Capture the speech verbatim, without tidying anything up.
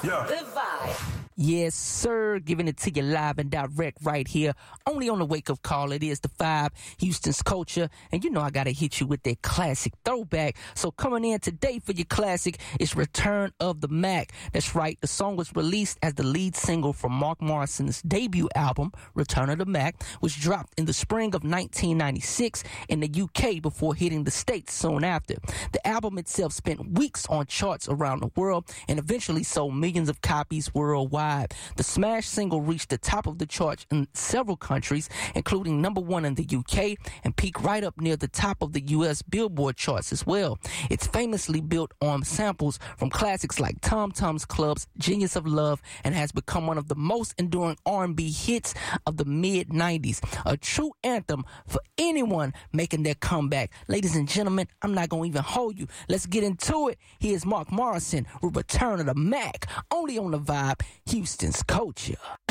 Yeah. The Vibe. Yes, sir. Giving it to you live and direct right here. Only on the Wake Up Call. It is The Vibe, Houston's culture. And you know I got to hit you with that classic throwback. So coming in today for your classic is Return of the Mac. That's right. The song was released as the lead single from Mark Morrison's debut album, Return of the Mac, which dropped in the spring of nineteen ninety-six in the U K before hitting the States soon after. The album itself spent weeks on charts around the world and eventually sold millions of copies worldwide. The smash single reached the top of the charts in several countries, including number one in the U K, and peaked right up near the top of the U S Billboard charts as well. It's famously built on samples from classics like Tom Tom's Club's Genius of Love and has become one of the most enduring R and B hits of the mid nineties. A true anthem for anyone making their comeback. Ladies and gentlemen, I'm not going to even hold you. Let's get into it. Here's Mark Morrison with Return of the Mac, only on The Vibe, Houston's culture.